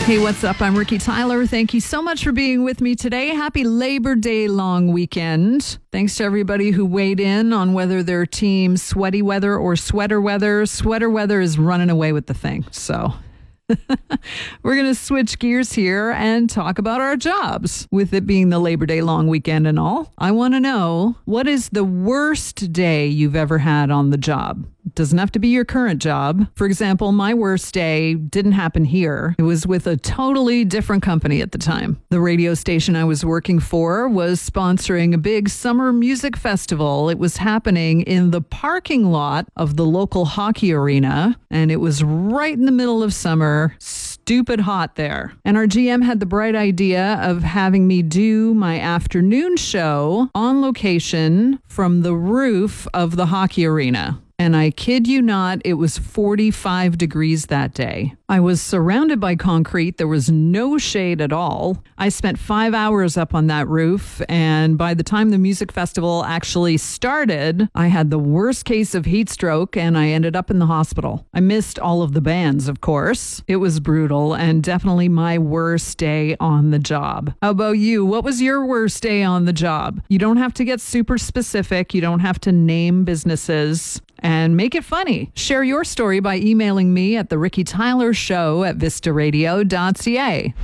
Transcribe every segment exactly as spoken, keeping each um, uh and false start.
Hey, what's up? I'm Ricky Tyler. Thank you so much for being with me today. Happy Labor Day long weekend. Thanks to everybody who weighed in on whether their team sweaty weather or sweater weather. Sweater weather is running away with the thing. So we're going to switch gears here and talk about our jobs. With it being the Labor Day long weekend and all, I want to know, what is the worst day you've ever had on the job? It doesn't have to be your current job. For example, my worst day didn't happen here. It was with a totally different company at the time. The radio station I was working for was sponsoring a big summer music festival. It was happening in the parking lot of the local hockey arena, and it was right in the middle of summer. Stupid hot there. And our G M had the bright idea of having me do my afternoon show on location from the roof of the hockey arena. And I kid you not, it was forty-five degrees that day. I was surrounded by concrete. There was no shade at all. I spent five hours up on that roof, and by the time the music festival actually started, I had the worst case of heat stroke, and I ended up in the hospital. I missed all of the bands, of course. It was brutal, and definitely my worst day on the job. How about you? What was your worst day on the job? You don't have to get super specific. You don't have to name businesses. And make it funny. Share your story by emailing me at the Ricky Tyler Show at vista radio dot c a.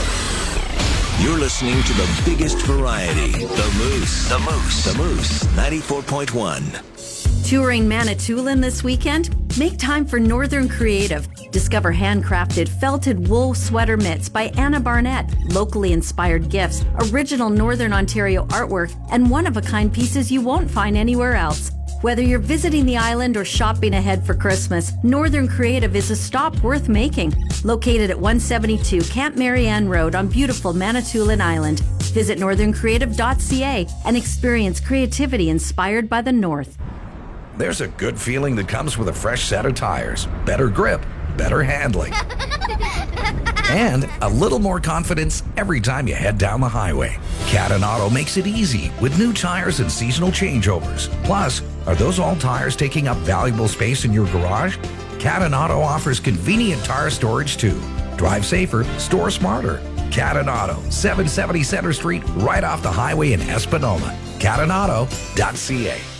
You're listening to the biggest variety, The Moose. The Moose. The Moose, ninety-four point one. Touring Manitoulin this weekend? Make time for Northern Creative. Discover handcrafted felted wool sweater mitts by Anna Barnett, locally inspired gifts, original Northern Ontario artwork, and one-of-a-kind pieces you won't find anywhere else. Whether you're visiting the island or shopping ahead for Christmas, Northern Creative is a stop worth making. Located at one seventy-two Camp Marianne Road on beautiful Manitoulin Island. Visit northern creative dot c a and experience creativity inspired by the North. There's a good feeling that comes with a fresh set of tires, better grip, better handling, and a little more confidence every time you head down the highway. Cadden Auto makes it easy with new tires and seasonal changeovers. Plus, are those old tires taking up valuable space in your garage? Cadden Auto offers convenient tire storage too. Drive safer, store smarter. Cadden Auto, seven seventy Center Street, right off the highway in Espanola. cadden auto dot c a.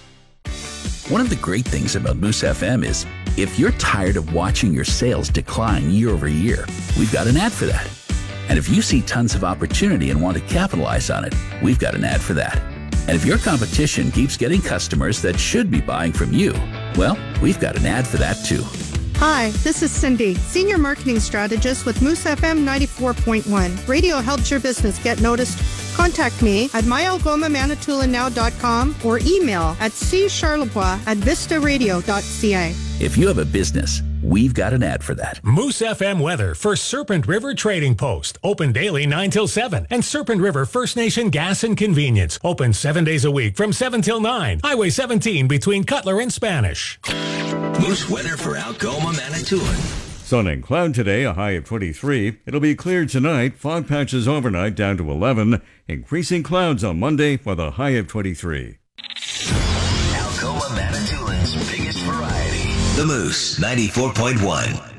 One of the great things about Moose F M is, if you're tired of watching your sales decline year over year, we've got an ad for that. And if you see tons of opportunity and want to capitalize on it, we've got an ad for that. And if your competition keeps getting customers that should be buying from you, well, we've got an ad for that too. Hi, this is Cindy, Senior Marketing Strategist with Moose F M ninety-four point one. Radio helps your business get noticed. Contact me at my algoma manitoulin now dot com or email at c charlebois at vista radio dot c a. If you have a business, we've got an ad for that. Moose F M weather for Serpent River Trading Post. Open daily nine till seven. And Serpent River First Nation Gas and Convenience. Open seven days a week from seven till nine. Highway seventeen between Cutler and Spanish. Moose weather for Algoma, Manitoulin. Sun and cloud today, a high of twenty-three. It'll be clear tonight. Fog patches overnight down to eleven. Increasing clouds on Monday with a high of twenty-three. Algoma, Manitoulin's biggest variety. The Moose, ninety-four point one.